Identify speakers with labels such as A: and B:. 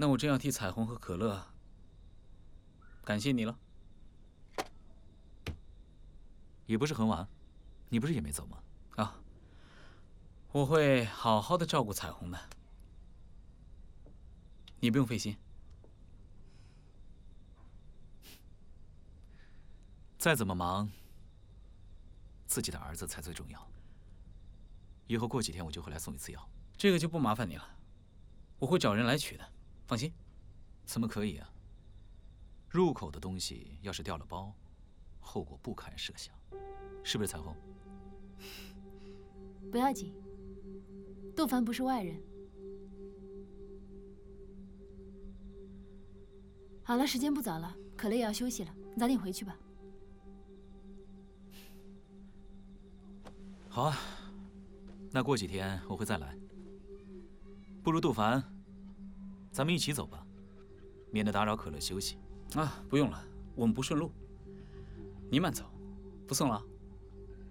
A: 那我真要替彩虹和可乐感谢你了。
B: 也不是很晚，你不是也没走吗？
A: 啊，我会好好的照顾彩虹的，你不用费心。
B: 再怎么忙，自己的儿子才最重要。以后过几天我就会来送一次药。
A: 这个就不麻烦你了，我会找人来取的，放心。
B: 怎么可以啊？入口的东西要是掉了包，后果不堪设想，是不是彩虹？
C: 不要紧，杜凡不是外人。好了，时间不早了，可乐也要休息了，你早点回去吧。
B: 好啊，那过几天我会再来。不如杜凡，咱们一起走吧，免得打扰可乐休息。
A: 啊，不用了，我们不顺路。你慢走，不送了啊。